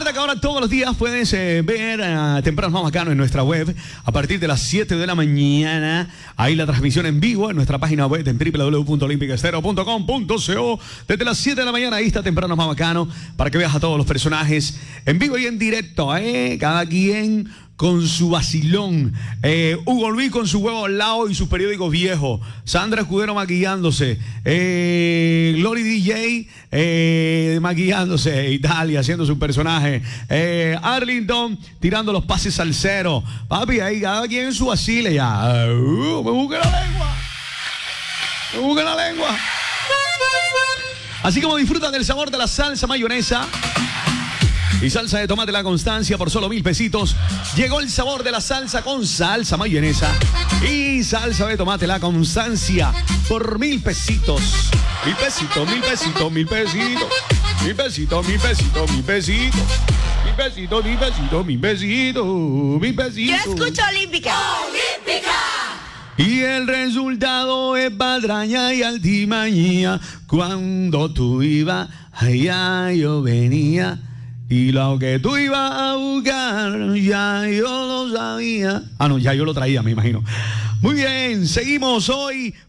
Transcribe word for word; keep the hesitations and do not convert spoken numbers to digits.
Recuerda que ahora todos los días puedes eh, ver a uh, Tempranos Más Bacanos en nuestra web a partir de las siete de la mañana. Ahí la transmisión en vivo en nuestra página web en doble u doble u doble u punto olímpica estéreo punto com punto co. Desde las siete de la mañana ahí está Tempranos Más Bacanos para que veas a todos los personajes en vivo y en directo, ¿eh? Cada quien con su vacilón. Eh, Hugo Luis con su huevo al lado y sus periódicos viejos. Sandra Escudero maquillándose. Eh, Glory D J eh, maquillándose. Italia haciendo su personaje. Eh, Arlington tirando los pases al cero. Papi, ahí cada quien en su vacile ya. Uh, me busque la lengua. Me busque la lengua. Así como disfrutan del sabor de la salsa mayonesa y salsa de tomate La Constancia por solo mil pesitos. Llegó el sabor de la salsa con salsa mayonesa y salsa de tomate La Constancia por mil pesitos. Mil pesitos, mil pesitos, mil pesitos. Mil pesitos, mil pesitos, mil pesitos. Mil pesitos, mil pesitos, mil pesitos, mil pesitos. Yo escucho Olímpica. Olímpica. Y el resultado es patraña y altimañía. Cuando tú ibas, allá yo venía. Y lo que tú ibas a buscar, ya yo lo sabía. Ah, no, ya yo lo traía, me imagino. Muy bien, seguimos hoy